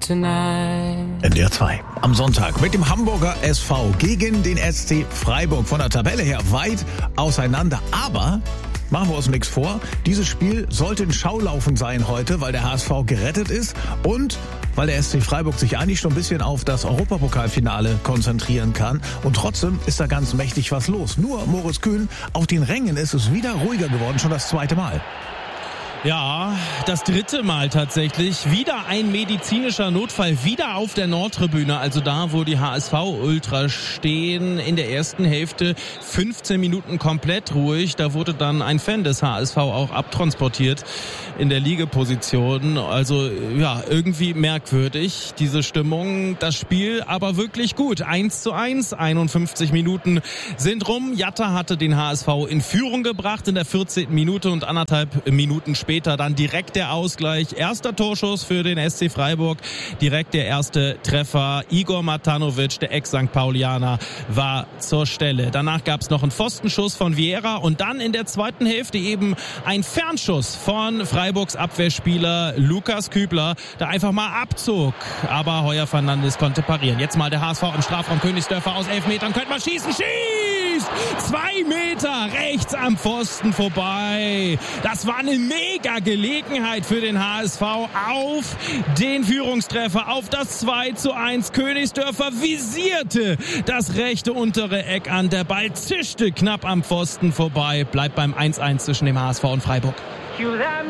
tonight. NDR 2 am Sonntag mit dem Hamburger SV gegen den SC Freiburg. Von der Tabelle her weit auseinander, aber machen wir uns nichts vor. Dieses Spiel sollte ein Schaulaufen sein heute, weil der HSV gerettet ist und weil der SC Freiburg sich eigentlich schon ein bisschen auf das Europapokalfinale konzentrieren kann. Und trotzdem ist da ganz mächtig was los. Nur Moritz Kühn, auf den Rängen ist es wieder ruhiger geworden, schon das zweite Mal. Ja, das dritte Mal tatsächlich. Wieder ein medizinischer Notfall, wieder auf der Nordtribüne, also da, wo die HSV-Ultras stehen. In der ersten Hälfte 15 Minuten komplett ruhig. Da wurde dann ein Fan des HSV auch abtransportiert in der Liegeposition. Also ja, irgendwie merkwürdig, diese Stimmung. Das Spiel aber wirklich gut. 1:1, 51 Minuten sind rum. Jatta hatte den HSV in Führung gebracht in der 14. Minute und 1,5 Minuten später dann direkt der Ausgleich. Erster Torschuss für den SC Freiburg. Direkt der erste Treffer. Igor Matanovic, der Ex-St. Paulianer, war zur Stelle. Danach gab es noch einen Pfostenschuss von Vieira und dann in der zweiten Hälfte eben ein Fernschuss von Freiburgs Abwehrspieler Lukas Kübler, der einfach mal abzog. Aber Heuer Fernandes konnte parieren. Jetzt mal der HSV im Strafraum. Königsdörfer aus 11 Metern. Könnte man schießen. Schießt! 2 Meter rechts am Pfosten vorbei. Das war eine mega Gelegenheit für den HSV auf den Führungstreffer, auf das 2:1. Königsdörfer visierte das rechte untere Eck an. Der Ball zischte knapp am Pfosten vorbei. Bleibt beim 1:1 zwischen dem HSV und Freiburg.